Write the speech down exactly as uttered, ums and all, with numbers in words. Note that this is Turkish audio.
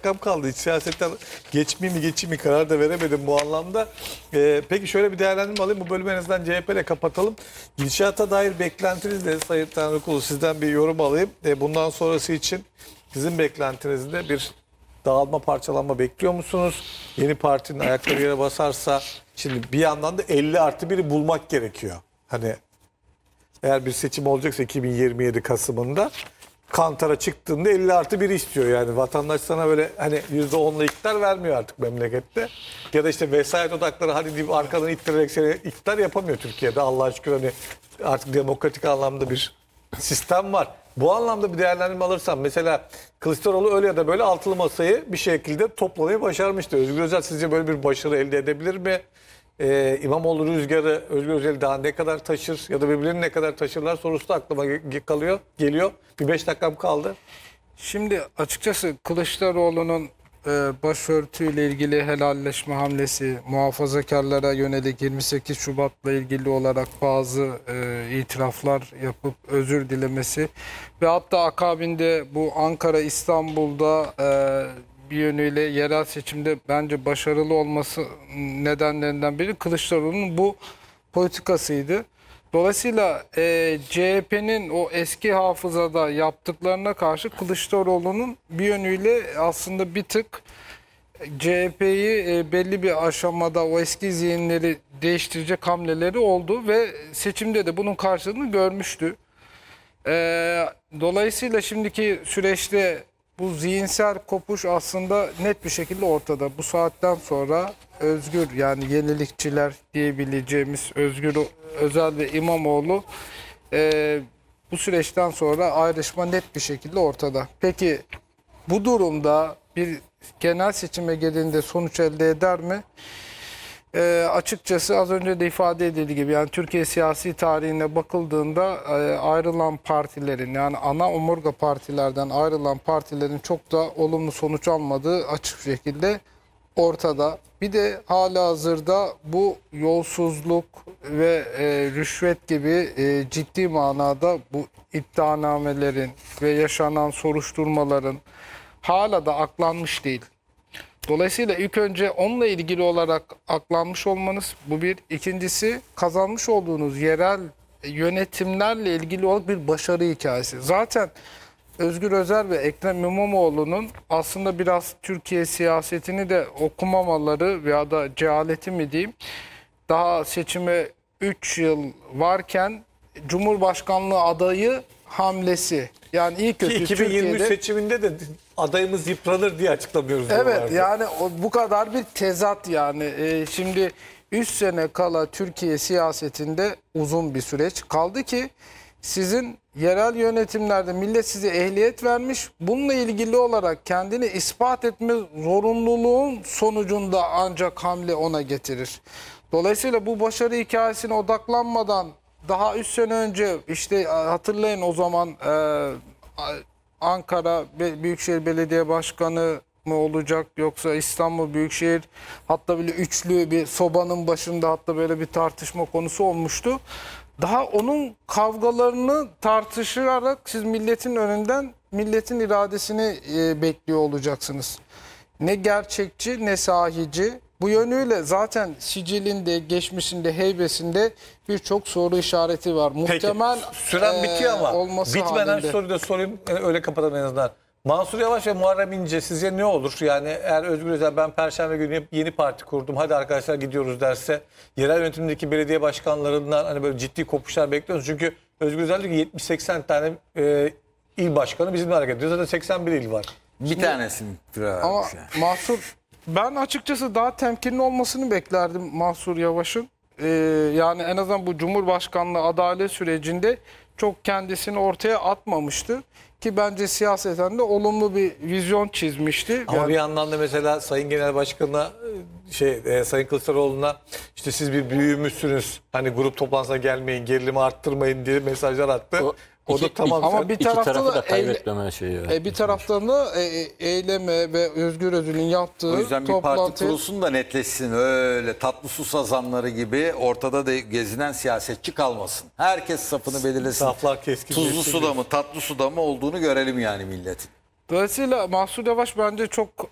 dakikam kaldı. İç siyasetten geçmeyeyim mi geçeyim mi karar da veremedim bu anlamda. Ee, peki şöyle bir değerlendirme alayım. Bu bölümü en azından C H P ile kapatalım. Gidişata dair beklentiniz de Sayın Tanrıkulu sizden bir yorum alayım. Ee, bundan sonrası için sizin beklentinizde bir dağılma, parçalanma bekliyor musunuz? Yeni partinin ayakları yere basarsa şimdi bir yandan da elli artı biri bulmak gerekiyor. Hani eğer bir seçim olacaksa iki bin yirmi yedi Kasım'ında Kantar'a çıktığında elli artı bir istiyor yani. Vatandaş sana böyle hani yüzde onla iktidar vermiyor artık memlekette. Ya da işte vesayet odakları hadi deyip arkadan ittirerek seni iktidar yapamıyor Türkiye'de. Allah'a şükür hani artık demokratik anlamda bir sistem var. Bu anlamda bir değerlendirme alırsam mesela Kılıçdaroğlu öyle ya da böyle altılı masayı bir şekilde toplamayı başarmıştı. Özgür Özel sizce böyle bir başarı elde edebilir mi? Ee, İmamoğlu rüzgarı Özgür Özel daha ne kadar taşır ya da birbirlerini ne kadar taşırlar sorusu da aklıma kalıyor, geliyor. Bir beş dakikam kaldı. Şimdi açıkçası Kılıçdaroğlu'nun e, başörtüyle ilgili helalleşme hamlesi, muhafazakarlara yönelik yirmi sekiz Şubat'la ilgili olarak bazı e, itiraflar yapıp özür dilemesi ve hatta akabinde bu Ankara, İstanbul'da e, bir yönüyle yerel seçimde bence başarılı olması nedenlerinden biri Kılıçdaroğlu'nun bu politikasıydı. Dolayısıyla e, C H P'nin o eski hafızada yaptıklarına karşı Kılıçdaroğlu'nun bir yönüyle aslında bir tık C H P'yi e, belli bir aşamada o eski zihinleri değiştirecek hamleleri oldu ve seçimde de bunun karşılığını görmüştü. E, dolayısıyla şimdiki süreçte bu zihinsel kopuş aslında net bir şekilde ortada. Bu saatten sonra özgür yani yenilikçiler diyebileceğimiz Özgür Özel ve İmamoğlu e, bu süreçten sonra ayrışma net bir şekilde ortada. Peki bu durumda bir genel seçime geldiğinde sonuç elde eder mi? E, açıkçası az önce de ifade edildiği gibi yani Türkiye siyasi tarihine bakıldığında e, ayrılan partilerin yani ana omurga partilerden ayrılan partilerin çok da olumlu sonuç almadığı açık şekilde ortada. Bir de halihazırda bu yolsuzluk ve e, rüşvet gibi e, ciddi manada bu iddianamelerin ve yaşanan soruşturmaların hala da aklanmış değil. Dolayısıyla ilk önce onunla ilgili olarak aklanmış olmanız bu bir. İkincisi kazanmış olduğunuz yerel yönetimlerle ilgili olarak bir başarı hikayesi. Zaten Özgür Özel ve Ekrem İmamoğlu'nun aslında biraz Türkiye siyasetini de okumamaları veya da cehaleti mi diyeyim, daha seçime üç yıl varken Cumhurbaşkanlığı adayı hamlesi. Yani iyi kötü iki bin yirmi üç Türkiye'de... seçiminde de adayımız yıpranır diye açıklamıyoruz. Evet diyorlardı. yani o, bu kadar bir tezat yani. Ee, şimdi üç sene kala Türkiye siyasetinde uzun bir süreç kaldı ki sizin yerel yönetimlerde millet size ehliyet vermiş. Bununla ilgili olarak kendini ispat etme zorunluluğun sonucunda ancak hamle ona getirir. Dolayısıyla bu başarı hikayesine odaklanmadan daha üç sene önce işte hatırlayın o zaman e, Ankara Büyükşehir Belediye Başkanı mı olacak yoksa İstanbul Büyükşehir, hatta böyle üçlü bir sobanın başında hatta böyle bir tartışma konusu olmuştu. Daha onun kavgalarını tartışarak siz milletin önünden milletin iradesini e, bekliyor olacaksınız. Ne gerçekçi ne sahici. Bu yönüyle zaten sicilinde, geçmişinde, heybesinde birçok soru işareti var. Peki. Muhtemel Süren e, bitiyor ama olması bitmeden halinde. şu soruyu da sorayım, öyle kapatalım en azından. Mansur Yavaş ve Muharrem İnce sizce ne olur? Yani eğer Özgür Özel ben Perşembe günü yeni parti kurdum hadi arkadaşlar gidiyoruz derse yerel yönetimdeki belediye başkanlarından hani böyle ciddi kopuşlar bekliyoruz. Çünkü Özgür Özel diyor ki yetmiş seksen tane e, il başkanı bizimle hareket ediyor. Zaten seksen bir il var. Bir tanesini Ama yani. Mahsur, ben açıkçası daha temkinli olmasını beklerdim Mahsur Yavaş'ın. Ee, yani en azından bu Cumhurbaşkanlığı adalet sürecinde çok kendisini ortaya atmamıştı. Ki bence siyaseten de olumlu bir vizyon çizmişti. Ama Yani- bir yandan da mesela Sayın Genel Başkanı'na şey e, Sayın Kılıçdaroğlu'na işte siz bir büyüğümüzsünüz. Hani grup toplantısına gelmeyin, gerilimi arttırmayın diye mesajlar attı. O, O da iki- tamam. Ama sen- bir İki tarafta tarafı da da eyle- kaybetmeme şeyi. E, bir taraftan da e, e, eyleme ve Özgür Özel'in yaptığı O yüzden bir parti toplantı. kurulsun da netleşsin, öyle tatlı su sazanları gibi ortada da gezinen siyasetçi kalmasın. Herkes safını belirlesin. Saflar keskin. Tuzlu suda mı tatlı suda mı olduğunu görelim yani milletin. Dolayısıyla Mahsur Yavaş bence çok